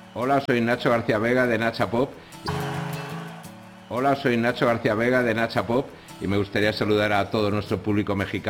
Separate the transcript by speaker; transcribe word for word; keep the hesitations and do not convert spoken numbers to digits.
Speaker 1: Hola, soy Nacho García Vega de Nacha Pop. Hola, soy Nacho García Vega de Nacha Pop y me gustaría saludar a todo nuestro público mexicano.